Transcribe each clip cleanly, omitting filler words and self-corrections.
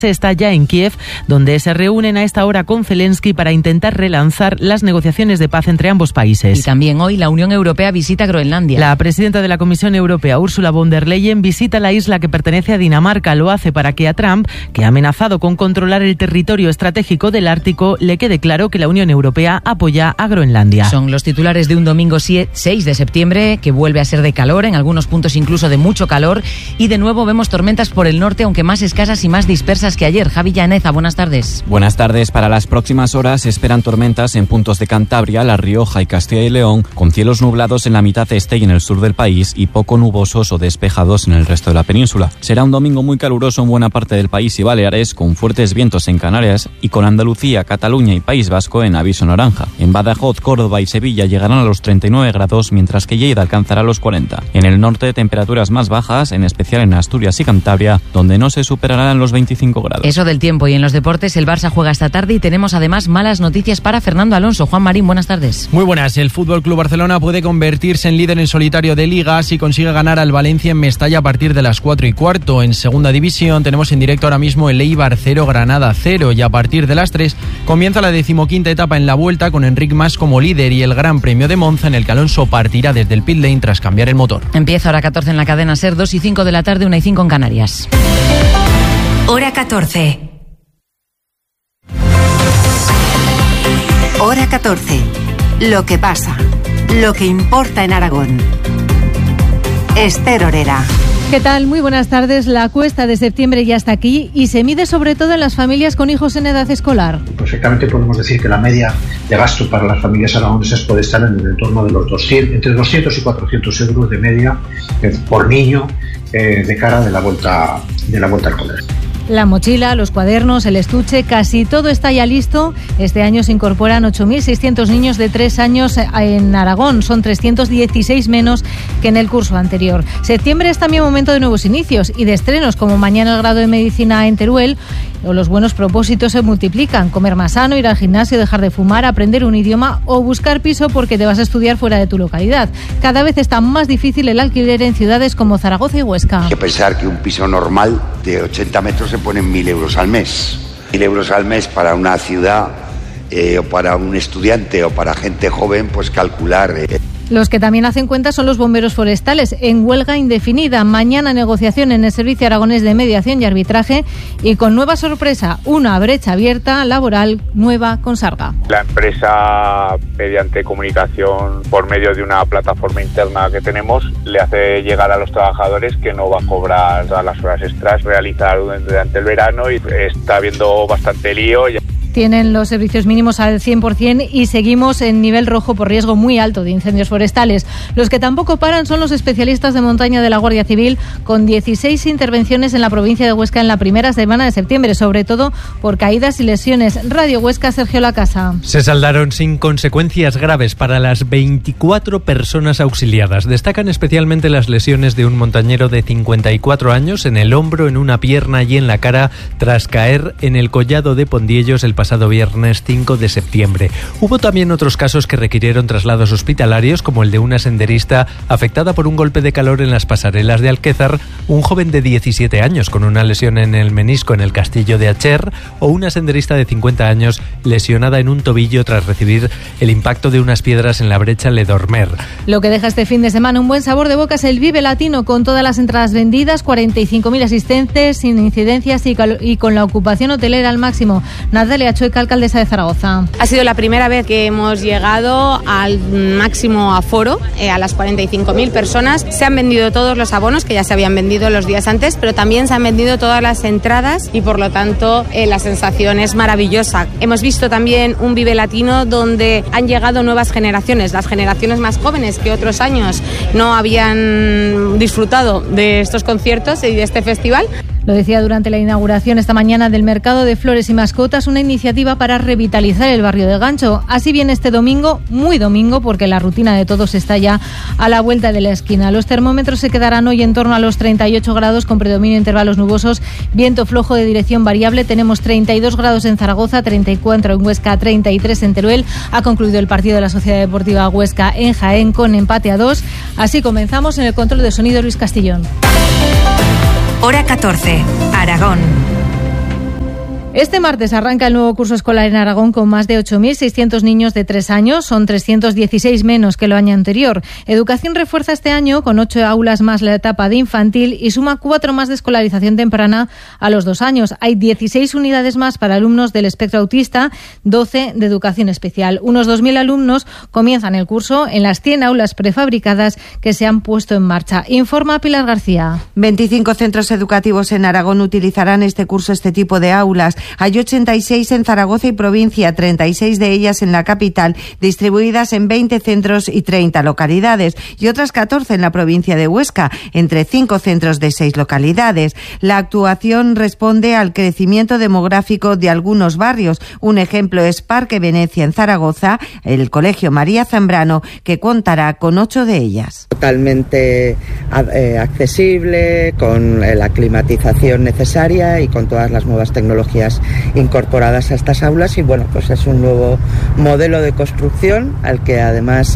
está ya en Kiev, donde se reúnen a esta hora con Zelensky para intentar relanzar las negociaciones de paz entre ambos países. Y también hoy la Unión Europea visita Groenlandia. La presidenta de la Comisión Europea, Ursula von der Leyen, visita la isla que pertenece a Dinamarca. Lo hace para que a Trump, que ha amenazado con controlar el territorio estratégico del Ártico, le quede claro que la Unión Europea apoya a Groenlandia. Son los titulares de un domingo 6 de septiembre, que vuelve a ser de calor, en algunos puntos incluso de mucho calor, y de nuevo vemos tormentas por el norte, aunque más escasas y más dispersas que ayer. Javi Llaneza, buenas tardes. Buenas tardes. Para las próximas horas se esperan tormentas en puntos de Cantabria, La Rioja y Castilla y León, con cielos nublados en la mitad este y en el sur del país y poco nubosos o despejados en el resto de la península. Será un domingo muy caluroso en buena parte del país y Baleares, con fuertes vientos en Canarias y con Andalucía, Cataluña y País Vasco en aviso naranja. En Badajoz, Córdoba y Sevilla llegarán a los 39 grados, mientras que Lleida alcanzará los 40. En el norte, temperaturas más bajas, en especial en Asturias y Cantabria, donde no se superarán los 25 grados. Eso del tiempo. Y en los deportes, el Barça juega esta tarde y tenemos además malas noticias para Fernando Alonso. Juan Marín, buenas tardes. Muy buenas. El FC Barcelona puede convertirse en líder en solitario de Liga si consigue ganar al Valencia en Mestalla a partir de las 4:15. En segunda división tenemos en directo ahora mismo el Eibar 0, Granada 0, y a partir de las 3 comienza la 15ª etapa en la Vuelta con Enric Mas como líder y el Gran Premio de Monza, en el que Alonso partirá desde el pit lane tras cambiar el motor. Empieza hora 14 en la cadena SER, 2:05 de la tarde, 1:05 en Canarias. Hora 14. Hora 14. Lo que pasa, lo que importa en Aragón. Esther Orera. ¿Qué tal? Muy buenas tardes. La cuesta de septiembre ya está aquí y se mide sobre todo en las familias con hijos en edad escolar. Perfectamente podemos decir que la media de gasto para las familias aragonesas puede estar en el entorno de los 200, entre 200 y 400 euros de media por niño de cara de la vuelta al colegio. La mochila, los cuadernos, el estuche, casi todo está ya listo. Este año se incorporan 8.600 niños de 3 años en Aragón. Son 316 menos que en el curso anterior. Septiembre es también momento de nuevos inicios y de estrenos, como mañana el grado de medicina en Teruel. O los buenos propósitos se multiplican: comer más sano, ir al gimnasio, dejar de fumar, aprender un idioma o buscar piso porque te vas a estudiar fuera de tu localidad. Cada vez está más difícil el alquiler en ciudades como Zaragoza y Huesca. Hay que pensar que un piso normal de 80 metros se ponen 1.000 euros al mes. 1.000 euros al mes para una ciudad o para un estudiante o para gente joven, pues calcular. Los que también hacen cuenta son los bomberos forestales, en huelga indefinida. Mañana negociación en el Servicio Aragonés de Mediación y Arbitraje y con nueva sorpresa, una brecha abierta laboral nueva con Sarga. La empresa, mediante comunicación por medio de una plataforma interna que tenemos, le hace llegar a los trabajadores que no va a cobrar todas las horas extras realizadas durante el verano y está habiendo bastante lío. Tienen los servicios mínimos al 100% y seguimos en nivel rojo por riesgo muy alto de incendios forestales. Los que tampoco paran son los especialistas de montaña de la Guardia Civil, con 16 intervenciones en la provincia de Huesca en la primera semana de septiembre, sobre todo por caídas y lesiones. Radio Huesca, Sergio Lacasa. Se saldaron sin consecuencias graves para las 24 personas auxiliadas. Destacan especialmente las lesiones de un montañero de 54 años en el hombro, en una pierna y en la cara tras caer en el collado de Pondiellos el pasado viernes 5 de septiembre. Hubo también otros casos que requirieron traslados hospitalarios, como el de una senderista afectada por un golpe de calor en las pasarelas de Alquézar, un joven de 17 años con una lesión en el menisco en el Castillo de Acher o una senderista de 50 años lesionada en un tobillo tras recibir el impacto de unas piedras en la brecha Le Dormer. Lo que deja este fin de semana un buen sabor de boca es el Vive Latino, con todas las entradas vendidas, 45.000 asistentes, sin incidencias y con la ocupación hotelera al máximo. Natalia Chueca, alcaldesa de Zaragoza. Ha sido la primera vez que hemos llegado al máximo aforo, a las 45.000 personas. Se han vendido todos los abonos, que ya se habían vendido los días antes, pero también se han vendido todas las entradas y por lo tanto la sensación es maravillosa. Hemos visto también un Vive Latino donde han llegado nuevas generaciones, las generaciones más jóvenes que otros años no habían disfrutado de estos conciertos y de este festival. Lo decía durante la inauguración esta mañana del Mercado de Flores y Mascotas, una iniciativa para revitalizar el barrio del Gancho. Así viene este domingo, muy domingo, porque la rutina de todos está ya a la vuelta de la esquina. Los termómetros se quedarán hoy en torno a los 38 grados con predominio de intervalos nubosos, viento flojo de dirección variable. Tenemos 32 grados en Zaragoza, 34 en Huesca, 33 en Teruel. Ha concluido el partido de la Sociedad Deportiva Huesca en Jaén con empate a 2. Así comenzamos. En el control de sonido, Luis Castillón. Hora 14, Aragón. Este martes arranca el nuevo curso escolar en Aragón con más de 8.600 niños de 3 años. Son 316 menos que el año anterior. Educación refuerza este año con 8 aulas más la etapa de infantil y suma 4 más de escolarización temprana a los 2 años. Hay 16 unidades más para alumnos del espectro autista, 12 de educación especial. Unos 2.000 alumnos comienzan el curso en las 100 aulas prefabricadas que se han puesto en marcha. Informa Pilar García. 25 centros educativos en Aragón utilizarán este curso este tipo de aulas. Hay 86 en Zaragoza y provincia, 36 de ellas en la capital, distribuidas en 20 centros y 30 localidades, y otras 14 en la provincia de Huesca, entre 5 centros de 6 localidades. La actuación responde al crecimiento demográfico de algunos barrios. Un ejemplo es Parque Venecia en Zaragoza, el Colegio María Zambrano, que contará con 8 de ellas. Totalmente accesible, con la climatización necesaria y con todas las nuevas tecnologías incorporadas a estas aulas, y bueno, pues es un nuevo modelo de construcción al que además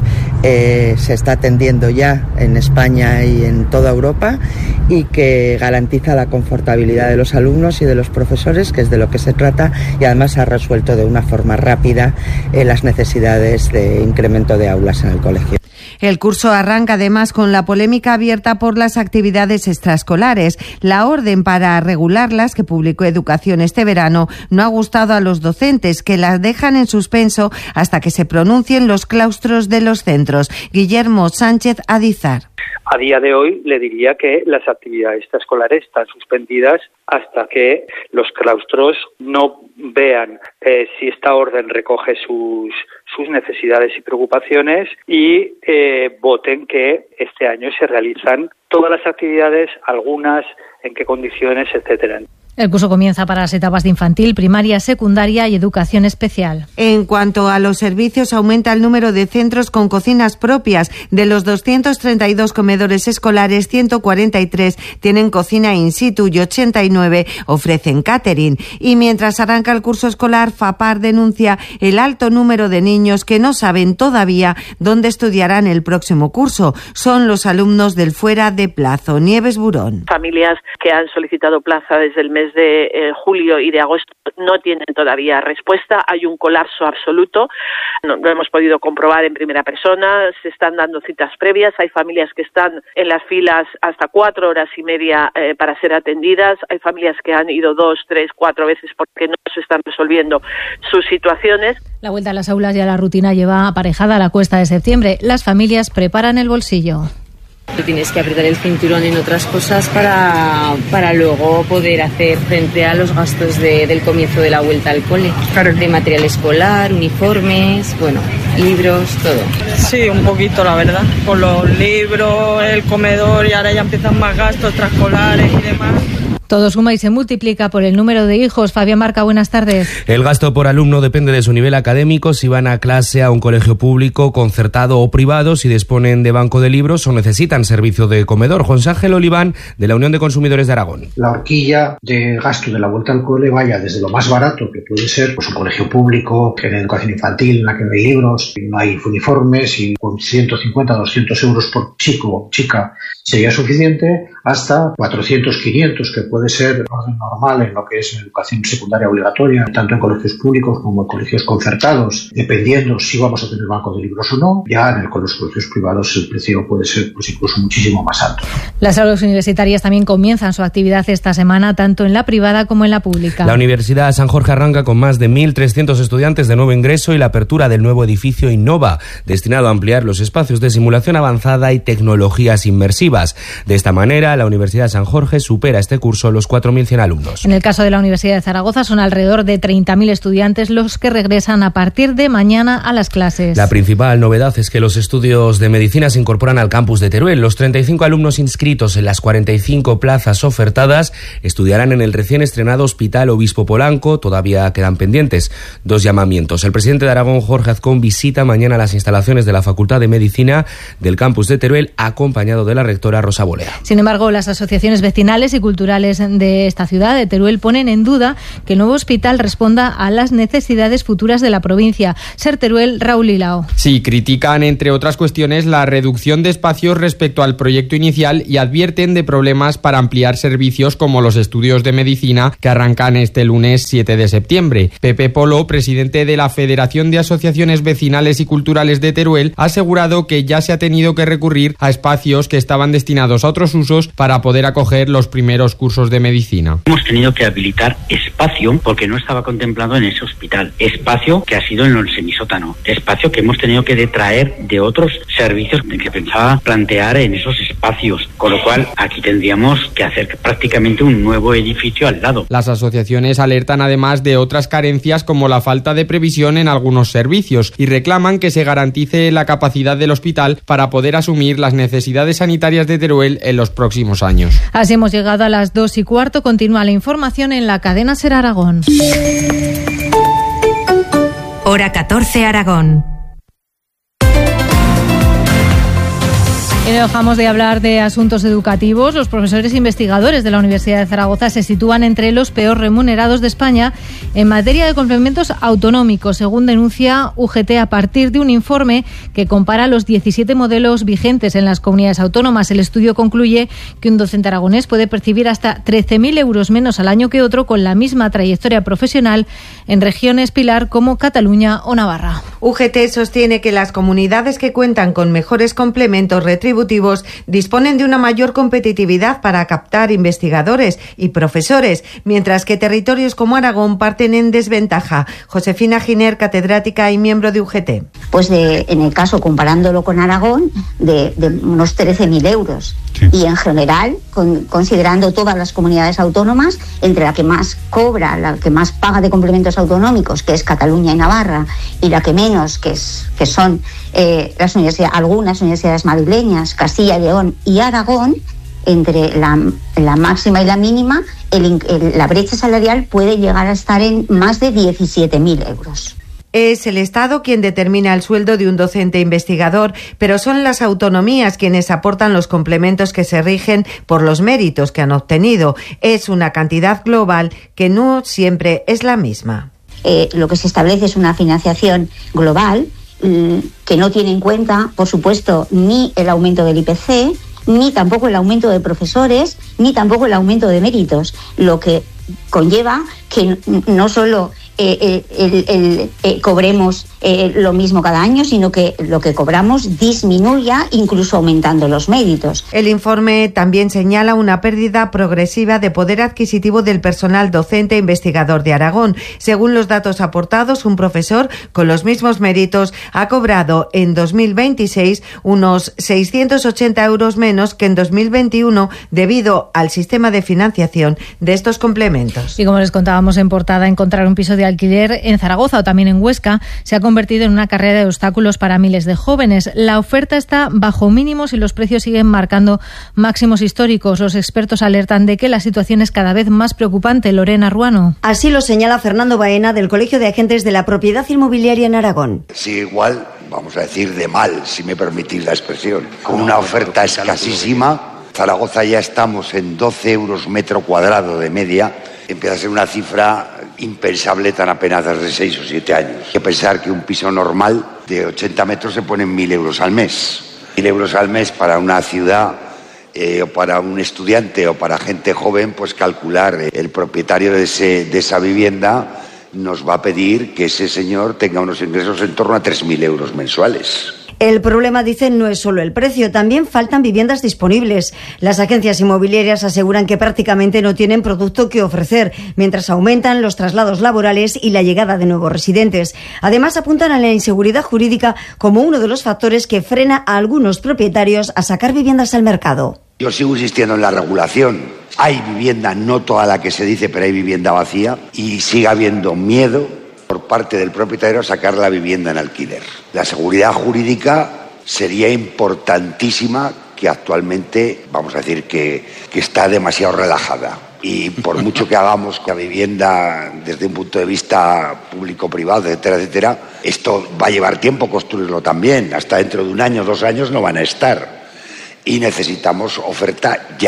se está atendiendo ya en España y en toda Europa, y que garantiza la confortabilidad de los alumnos y de los profesores, que es de lo que se trata, y además ha resuelto de una forma rápida las necesidades de incremento de aulas en el colegio. El curso arranca además con la polémica abierta por las actividades extraescolares. La orden para regularlas que publicó Educación este verano no ha gustado a los docentes, que las dejan en suspenso hasta que se pronuncien los claustros de los centros. Guillermo Sánchez Adizar. A día de hoy le diría que las actividades extraescolares están suspendidas hasta que los claustros no vean si esta orden recoge sus necesidades y preocupaciones y voten que este año se realizan todas las actividades, algunas en qué condiciones, etcétera. El curso comienza para las etapas de infantil, primaria, secundaria y educación especial. En cuanto a los servicios, aumenta el número de centros con cocinas propias. De los 232 comedores escolares, 143 tienen cocina in situ y 89 ofrecen catering. Y mientras arranca el curso escolar, FAPAR denuncia el alto número de niños que no saben todavía dónde estudiarán el próximo curso. Son los alumnos del fuera de plazo. Nieves Burón. Familias que han solicitado plaza desde el mes de julio y de agosto no tienen todavía respuesta. Hay un colapso absoluto. Lo hemos podido comprobar en primera persona. Se están dando citas previas. Hay familias que están en las filas hasta 4 horas y media para ser atendidas. Hay familias que han ido 2, 3, 4 veces porque no se están resolviendo sus situaciones. La vuelta a las aulas y a la rutina lleva aparejada la cuesta de septiembre. Las familias preparan el bolsillo. Tú tienes que apretar el cinturón en otras cosas para luego poder hacer frente a los gastos del comienzo de la vuelta al cole. Claro. De material escolar, uniformes, libros, todo. Sí, un poquito, la verdad. Con los libros, el comedor, y ahora ya empiezan más gastos extraescolares y demás. Todo suma y se multiplica por el número de hijos. Fabián Marca, buenas tardes. El gasto por alumno depende de su nivel académico, si van a clase a un colegio público, concertado o privado, si disponen de banco de libros o necesitan servicio de comedor. José Ángel Oliván, de la Unión de Consumidores de Aragón. La horquilla de gasto de la vuelta al cole vaya desde lo más barato, que puede ser un colegio público, que en educación infantil, en la que no hay libros, no hay uniformes, y con 150, 200 euros por chico o chica sería suficiente, hasta 400, 500, que puede ser el orden normal en lo que es educación secundaria obligatoria, tanto en colegios públicos como en colegios concertados, dependiendo si vamos a tener banco de libros o no. Ya en los colegios privados el precio puede ser incluso muchísimo más alto. Las aulas universitarias también comienzan su actividad esta semana, tanto en la privada como en la pública. La Universidad San Jorge arranca con más de 1.300 estudiantes de nuevo ingreso y la apertura del nuevo edificio Innova, destinado a ampliar los espacios de simulación avanzada y tecnologías inmersivas. De esta manera, la Universidad San Jorge supera este curso los 4.100 alumnos. En el caso de la Universidad de Zaragoza, son alrededor de 30.000 estudiantes los que regresan a partir de mañana a las clases. La principal novedad es que los estudios de medicina se incorporan al campus de Teruel. Los 35 alumnos inscritos en las 45 plazas ofertadas estudiarán en el recién estrenado Hospital Obispo Polanco. Todavía quedan pendientes 2 llamamientos. El presidente de Aragón, Jorge Azcón, visita mañana las instalaciones de la Facultad de Medicina del campus de Teruel, acompañado de la rectora Rosa Bolea. Sin embargo, embargo, las asociaciones vecinales y culturales de esta ciudad, de Teruel, ponen en duda que el nuevo hospital responda a las necesidades futuras de la provincia. Ser Teruel, Raúl Hilao. Sí, critican, entre otras cuestiones, la reducción de espacios respecto al proyecto inicial y advierten de problemas para ampliar servicios como los estudios de medicina que arrancan este lunes 7 de septiembre. Pepe Polo, presidente de la Federación de Asociaciones Vecinales y Culturales de Teruel, ha asegurado que ya se ha tenido que recurrir a espacios que estaban destinados a otros usos para poder acoger los primeros cursos de medicina. Hemos tenido que habilitar espacio porque no estaba contemplado en ese hospital. Espacio que ha sido en el semisótano. Espacio que hemos tenido que detraer de otros servicios que pensaba plantear en esos espacios. Con lo cual, aquí tendríamos que hacer prácticamente un nuevo edificio al lado. Las asociaciones alertan además de otras carencias como la falta de previsión en algunos servicios y reclaman que se garantice la capacidad del hospital para poder asumir las necesidades sanitarias de Teruel en los próximos años. Así hemos llegado a las 2:15. Continúa la información en la cadena SER Aragón. Hora 14 Aragón. Y no dejamos de hablar de asuntos educativos. Los profesores investigadores de la Universidad de Zaragoza se sitúan entre los peor remunerados de España en materia de complementos autonómicos, según denuncia UGT a partir de un informe que compara los 17 modelos vigentes en las comunidades autónomas. El estudio concluye que un docente aragonés puede percibir hasta 13.000 euros menos al año que otro con la misma trayectoria profesional en regiones pilar como Cataluña o Navarra. UGT sostiene que las comunidades que cuentan con mejores complementos retributivos disponen de una mayor competitividad para captar investigadores y profesores, mientras que territorios como Aragón parten en desventaja. Josefina Giner, catedrática y miembro de UGT. Pues en el caso, comparándolo con Aragón, de unos 13.000 euros. Sí. Y en general, considerando todas las comunidades autónomas, entre la que más cobra, la que más paga de complementos autonómicos, que es Cataluña y Navarra, y la que menos, que son algunas universidades madrileñas, Castilla y León y Aragón, entre la máxima y la mínima, la brecha salarial puede llegar a estar en más de 17.000 euros. Es el Estado quien determina el sueldo de un docente investigador, pero son las autonomías quienes aportan los complementos que se rigen por los méritos que han obtenido. Es una cantidad global que no siempre es la misma. Lo que se establece es una financiación global que no tiene en cuenta, por supuesto, ni el aumento del IPC, ni tampoco el aumento de profesores, ni tampoco el aumento de méritos, lo que conlleva que no solo cobremos lo mismo cada año, sino que lo que cobramos disminuya, incluso aumentando los méritos. El informe también señala una pérdida progresiva de poder adquisitivo del personal docente e investigador de Aragón. Según los datos aportados, un profesor con los mismos méritos ha cobrado en 2026 unos 680 euros menos que en 2021 debido al sistema de financiación de estos complementos. Y como les contábamos en portada, encontrar un piso de alquiler en Zaragoza o también en Huesca se ha convertido en una carrera de obstáculos para miles de jóvenes. La oferta está bajo mínimos y los precios siguen marcando máximos históricos. Los expertos alertan de que la situación es cada vez más preocupante. Lorena Ruano. Así lo señala Fernando Baena del Colegio de Agentes de la Propiedad Inmobiliaria en Aragón. Sí, igual, vamos a decir de mal, si me permitís la expresión, con una oferta escasísima. Zaragoza ya estamos en 12 euros metro cuadrado de media. Empieza a ser una cifra impensable tan apenas desde 6 o 7 años. Hay que pensar que un piso normal de 80 metros se pone en 1.000 euros al mes. 1.000 euros al mes para una ciudad o para un estudiante o para gente joven, pues calcular el propietario de esa vivienda nos va a pedir que ese señor tenga unos ingresos en torno a 3.000 euros mensuales. El problema, dicen, no es solo el precio, también faltan viviendas disponibles. Las agencias inmobiliarias aseguran que prácticamente no tienen producto que ofrecer, mientras aumentan los traslados laborales y la llegada de nuevos residentes. Además, apuntan a la inseguridad jurídica como uno de los factores que frena a algunos propietarios a sacar viviendas al mercado. Yo sigo insistiendo en la regulación. Hay vivienda, no toda la que se dice, pero hay vivienda vacía y sigue habiendo miedo por parte del propietario a sacar la vivienda en alquiler. La seguridad jurídica sería importantísima, que actualmente, vamos a decir, que está demasiado relajada. Y por mucho que hagamos que la vivienda desde un punto de vista público-privado, etcétera, etcétera, esto va a llevar tiempo construirlo también. Hasta dentro de 1 año, 2 años no van a estar. Y necesitamos oferta ya.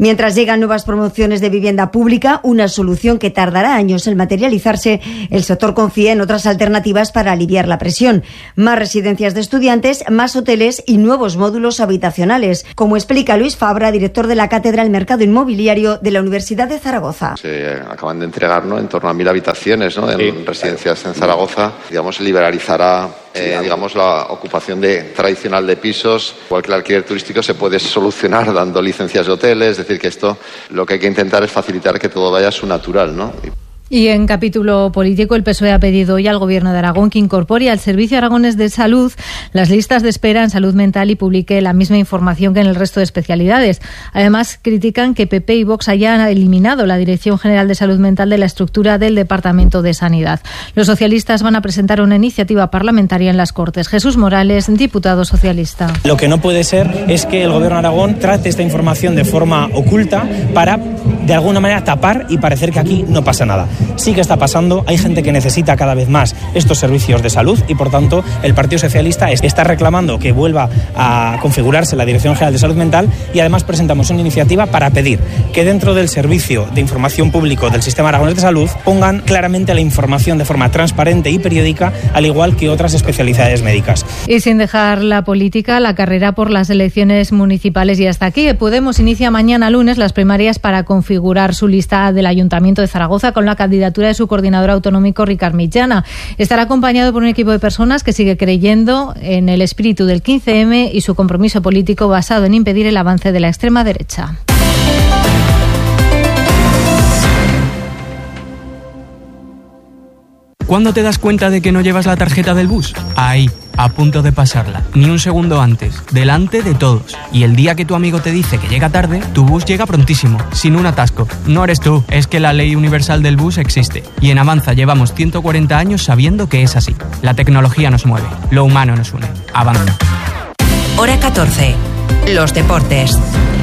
Mientras llegan nuevas promociones de vivienda pública, una solución que tardará años en materializarse, el sector confía en otras alternativas para aliviar la presión. Más residencias de estudiantes, más hoteles y nuevos módulos habitacionales, como explica Luis Fabra, director de la Cátedra del Mercado Inmobiliario de la Universidad de Zaragoza. Se acaban de entregar en torno a 1.000 habitaciones en residencias en Zaragoza. Liberalizará la ocupación tradicional de pisos, igual que el alquiler turístico se puede solucionar dando licencias de hoteles, es decir, que esto lo que hay que intentar es facilitar que todo vaya a su natural, ¿no? Y en capítulo político, el PSOE ha pedido hoy al Gobierno de Aragón que incorpore al Servicio Aragonés de Salud las listas de espera en salud mental y publique la misma información que en el resto de especialidades. Además, critican que PP y Vox hayan eliminado la Dirección General de Salud Mental de la estructura del Departamento de Sanidad. Los socialistas van a presentar una iniciativa parlamentaria en las Cortes. Jesús Morales, diputado socialista. Lo que no puede ser es que el Gobierno de Aragón trate esta información de forma oculta para, de alguna manera, tapar y parecer que aquí no pasa nada. Sí que está pasando, hay gente que necesita cada vez más estos servicios de salud y, por tanto, el Partido Socialista está reclamando que vuelva a configurarse la Dirección General de Salud Mental y, además, presentamos una iniciativa para pedir que dentro del Servicio de Información Público del Sistema Aragonés de Salud pongan claramente la información de forma transparente y periódica, al igual que otras especialidades médicas. Y sin dejar la política, la carrera por las elecciones municipales y hasta aquí. Podemos inicia mañana lunes las primarias para configurar su lista del Ayuntamiento de Zaragoza con la candidatura de su coordinador autonómico, Ricard Mitjana. Estará acompañado por un equipo de personas que sigue creyendo en el espíritu del 15M y su compromiso político basado en impedir el avance de la extrema derecha. ¿Cuándo te das cuenta de que no llevas la tarjeta del bus? Ahí, a punto de pasarla. Ni un segundo antes, delante de todos. Y el día que tu amigo te dice que llega tarde, tu bus llega prontísimo, sin un atasco. No eres tú, es que la ley universal del bus existe. Y en Avanza llevamos 140 años sabiendo que es así. La tecnología nos mueve, lo humano nos une. Avanza. Hora 14. Los deportes.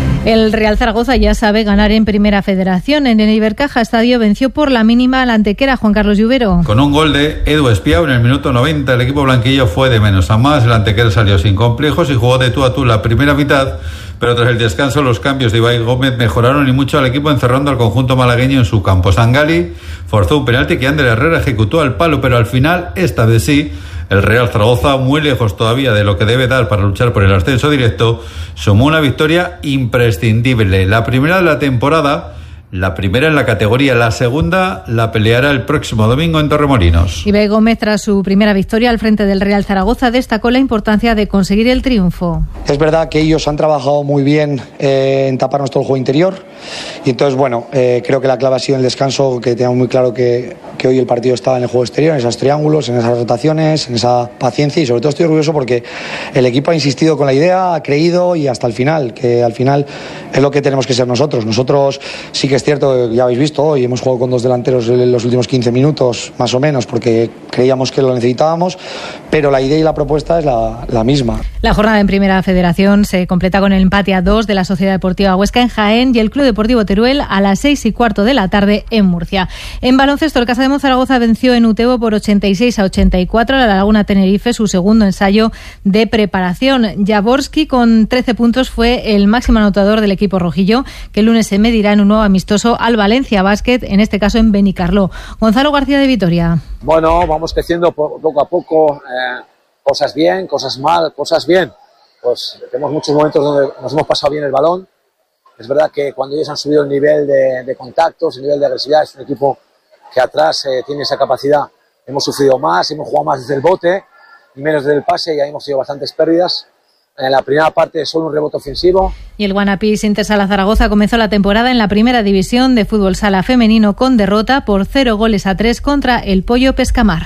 El Real Zaragoza ya sabe ganar en Primera Federación. En el Ibercaja Estadio venció por la mínima al Antequera, Juan Carlos Lluvero. Con un gol de Edu Espiau en el minuto 90, el equipo blanquillo fue de menos a más. El Antequera salió sin complejos y jugó de tú a tú la primera mitad, pero tras el descanso los cambios de Ibai Gómez mejoraron y mucho al equipo, encerrando al conjunto malagueño en su campo. Sangali forzó un penalti que Ander Herrera ejecutó al palo, pero al final, esta vez sí, el Real Zaragoza, muy lejos todavía de lo que debe dar para luchar por el ascenso directo, sumó una victoria imprescindible. La primera de la temporada, la primera en la categoría, la segunda la peleará el próximo domingo en Torremolinos. Ibai Gómez, tras su primera victoria al frente del Real Zaragoza, destacó la importancia de conseguir el triunfo. Es verdad que ellos han trabajado muy bien en taparnos todo el juego interior y entonces, creo que la clave ha sido el descanso, que teníamos muy claro que hoy el partido estaba en el juego exterior, en esos triángulos, en esas rotaciones, en esa paciencia, y sobre todo estoy orgulloso porque el equipo ha insistido con la idea, ha creído y hasta el final, que al final es lo que tenemos que ser nosotros. Nosotros sí que es cierto, ya habéis visto, hoy hemos jugado con dos delanteros en los últimos 15 minutos, más o menos, porque creíamos que lo necesitábamos, pero la idea y la propuesta es la misma. La jornada en Primera Federación se completa con el empate a 2 de la Sociedad Deportiva Huesca en Jaén y el Club Deportivo Teruel a las 6:15 de la tarde en Murcia. En baloncesto, el Casa de Zaragoza venció en Utebo por 86-84 a la Laguna Tenerife, su segundo ensayo de preparación. Jaworski, con 13 puntos, fue el máximo anotador del equipo rojillo, que el lunes se medirá en un nuevo amistoso al Valencia Basket, en este caso en Benicarló. Gonzalo García de Vitoria. Bueno, vamos creciendo poco a poco, cosas bien, cosas mal, cosas bien. Pues tenemos muchos momentos donde nos hemos pasado bien el balón. Es verdad que cuando ellos han subido el nivel de contactos, el nivel de agresividad, es un equipo que atrás tiene esa capacidad. Hemos sufrido más, hemos jugado más desde el bote y menos desde el pase, y ahí hemos tenido bastantes pérdidas. En la primera parte solo un rebote ofensivo. Y el Guanapís Intersala Zaragoza comenzó la temporada en la primera división de fútbol sala femenino con derrota por 0-3 contra el Pollo Pescamar.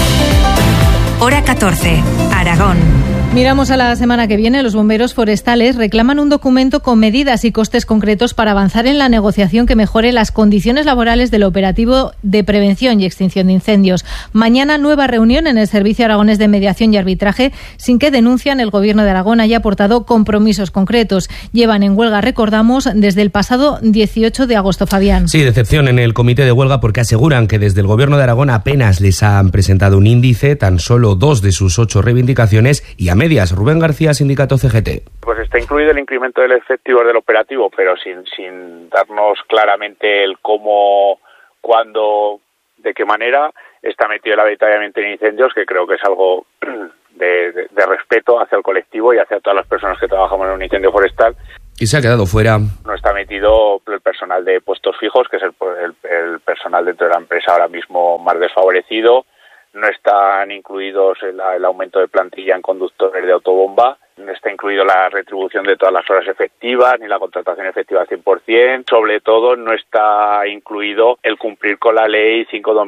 Hora 14, Aragón. Miramos a la semana que viene. Los bomberos forestales reclaman un documento con medidas y costes concretos para avanzar en la negociación que mejore las condiciones laborales del operativo de prevención y extinción de incendios. Mañana nueva reunión en el Servicio Aragonés de Mediación y Arbitraje, sin que, denuncian, el Gobierno de Aragón haya aportado compromisos concretos. Llevan en huelga, recordamos, desde el pasado 18 de agosto, Fabián. Sí, decepción en el comité de huelga porque aseguran que desde el Gobierno de Aragón apenas les han presentado un índice, tan solo 2 de sus 8 reivindicaciones y a medias. Rubén García, sindicato CGT. Pues está incluido el incremento del efectivo del operativo, pero sin darnos claramente el cómo, cuándo, de qué manera. Está metido el avituallamiento en incendios, que creo que es algo de respeto hacia el colectivo y hacia todas las personas que trabajamos en un incendio forestal. Y se ha quedado fuera. No está metido el personal de puestos fijos, que es el personal dentro de la empresa ahora mismo más desfavorecido. No están incluidos el aumento de plantilla en conductores de autobomba. No está incluido la retribución de todas las horas efectivas, ni la contratación efectiva al 100%. Sobre todo, no está incluido el cumplir con la Ley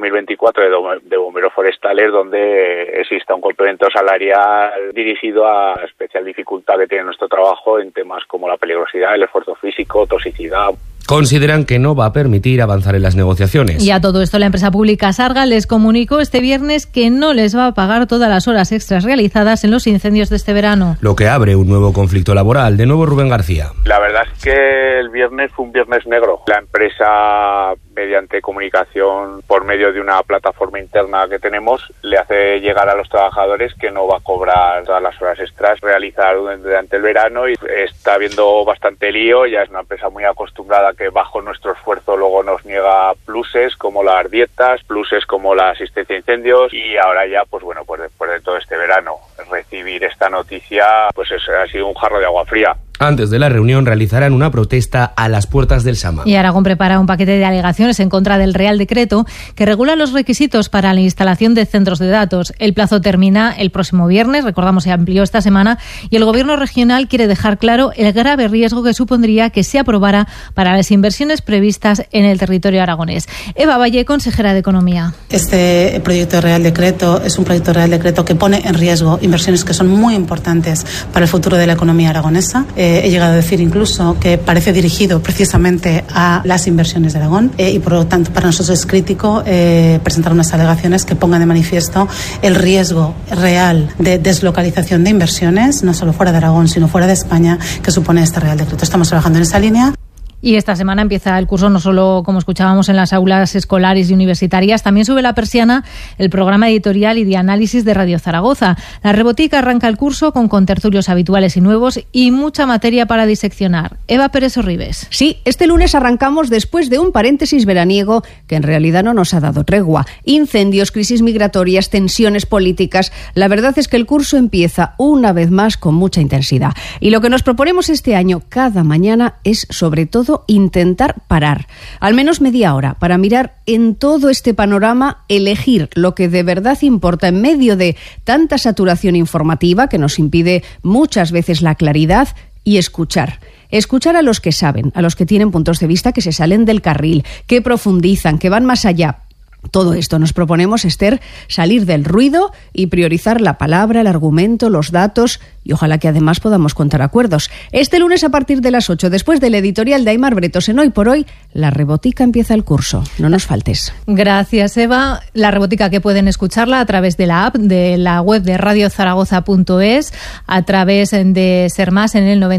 5/2024 de bomberos forestales, donde exista un complemento salarial dirigido a la especial dificultad que tiene nuestro trabajo en temas como la peligrosidad, el esfuerzo físico, toxicidad. Consideran que no va a permitir avanzar en las negociaciones. Y a todo esto, la empresa pública Sarga les comunicó este viernes que no les va a pagar todas las horas extras realizadas en los incendios de este verano. Lo que abre un nuevo conflicto laboral. De nuevo, Rubén García. La verdad es que el viernes fue un viernes negro. La empresa, mediante comunicación por medio de una plataforma interna que tenemos, le hace llegar a los trabajadores que no va a cobrar todas las horas extras realizadas durante el verano, y está habiendo bastante lío. Ya es una empresa muy acostumbrada que bajo nuestro esfuerzo luego nos niega pluses como las dietas, pluses como la asistencia a incendios, y ahora ya, pues bueno, pues después de todo este verano, recibir esta noticia pues ha sido un jarro de agua fría. Antes de la reunión realizarán una protesta a las puertas del Sama. Y Aragón prepara un paquete de alegaciones en contra del Real Decreto que regula los requisitos para la instalación de centros de datos. El plazo termina el próximo viernes, recordamos, se amplió esta semana, y el Gobierno regional quiere dejar claro el grave riesgo que supondría que se aprobara para las inversiones previstas en el territorio aragonés. Eva Valle, consejera de Economía. Este proyecto de Real Decreto es un proyecto de Real Decreto que pone en riesgo inversiones que son muy importantes para el futuro de la economía aragonesa. He llegado a decir incluso que parece dirigido precisamente a las inversiones de Aragón, y por lo tanto para nosotros es crítico presentar unas alegaciones que pongan de manifiesto el riesgo real de deslocalización de inversiones, no solo fuera de Aragón, sino fuera de España, que supone este Real Decreto. Estamos trabajando en esa línea. Y esta semana empieza el curso no solo, como escuchábamos, en las aulas escolares y universitarias, también sube la persiana el programa editorial y de análisis de Radio Zaragoza. La Rebotica arranca el curso con contertulios habituales y nuevos y mucha materia para diseccionar. Eva Pérez Orribes. Sí, este lunes arrancamos después de un paréntesis veraniego que en realidad no nos ha dado tregua. Incendios, crisis migratorias, tensiones políticas. La verdad es que el curso empieza una vez más con mucha intensidad. Y lo que nos proponemos este año, cada mañana, es sobre todo intentar parar, al menos media hora, para mirar en todo este panorama, elegir lo que de verdad importa en medio de tanta saturación informativa que nos impide muchas veces la claridad, y escuchar. Escuchar a los que saben, a los que tienen puntos de vista que se salen del carril, que profundizan, que van más allá. Todo esto nos proponemos, Esther, salir del ruido y priorizar la palabra, el argumento, los datos, y ojalá que además podamos contar acuerdos. Este lunes a partir de las 8, después del editorial de Aimar Bretos en Hoy por Hoy, La Rebotica empieza el curso. No nos faltes. Gracias, Eva. La Rebotica, que pueden escucharla a través de la app, de la web de radiozaragoza.es, a través de Ser Más en el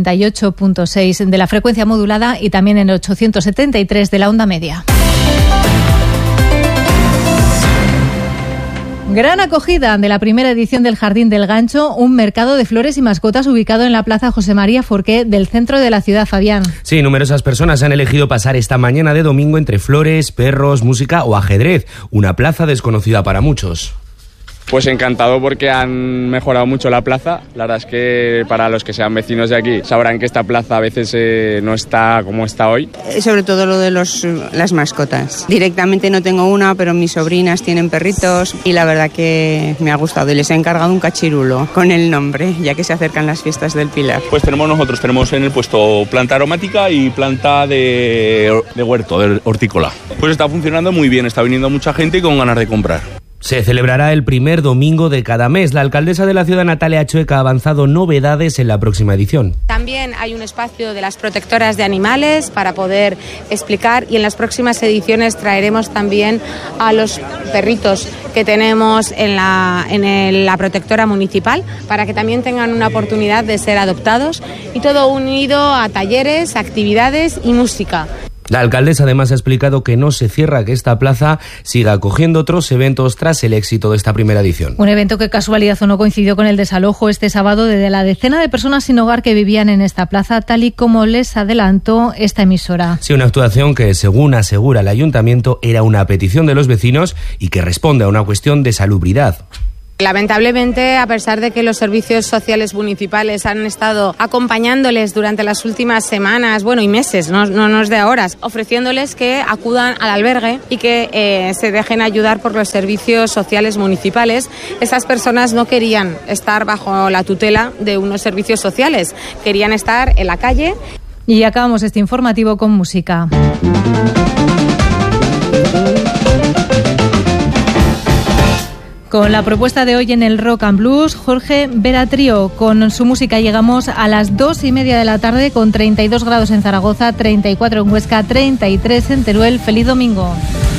98.6 de la frecuencia modulada y también en el 873 de la onda media. Gran acogida de la primera edición del Jardín del Gancho, un mercado de flores y mascotas ubicado en la Plaza José María Forqué del centro de la ciudad, Fabián. Sí, numerosas personas han elegido pasar esta mañana de domingo entre flores, perros, música o ajedrez, una plaza desconocida para muchos. Pues encantado porque han mejorado mucho la plaza. La verdad es que para los que sean vecinos de aquí sabrán que esta plaza a veces no está como está hoy. Sobre todo lo de las mascotas. Directamente no tengo una, pero mis sobrinas tienen perritos y la verdad que me ha gustado. Y les he encargado un cachirulo con el nombre, ya que se acercan las fiestas del Pilar. Pues tenemos en el puesto planta aromática y planta de huerto, de hortícola. Pues está funcionando muy bien, está viniendo mucha gente y con ganas de comprar. Se celebrará el primer domingo de cada mes. La alcaldesa de la ciudad, Natalia Chueca, ha avanzado novedades en la próxima edición. También hay un espacio de las protectoras de animales para poder explicar, y en las próximas ediciones traeremos también a los perritos que tenemos en la protectora municipal para que también tengan una oportunidad de ser adoptados, y todo unido a talleres, actividades y música. La alcaldesa además ha explicado que no se cierra, que esta plaza siga acogiendo otros eventos tras el éxito de esta primera edición. Un evento que, casualidad o no, coincidió con el desalojo este sábado de la decena de personas sin hogar que vivían en esta plaza, tal y como les adelantó esta emisora. Sí, una actuación que, según asegura el ayuntamiento, era una petición de los vecinos y que responde a una cuestión de salubridad. Lamentablemente, a pesar de que los servicios sociales municipales han estado acompañándoles durante las últimas semanas, y meses, no es de ahora, ofreciéndoles que acudan al albergue y que se dejen ayudar por los servicios sociales municipales, esas personas no querían estar bajo la tutela de unos servicios sociales, querían estar en la calle. Y acabamos este informativo con música. Con la propuesta de hoy en el Rock and Blues, Jorge Vera Trío. Con su música llegamos a las 2:30 de la tarde, con 32 grados en Zaragoza, 34 en Huesca, 33 en Teruel. ¡Feliz domingo!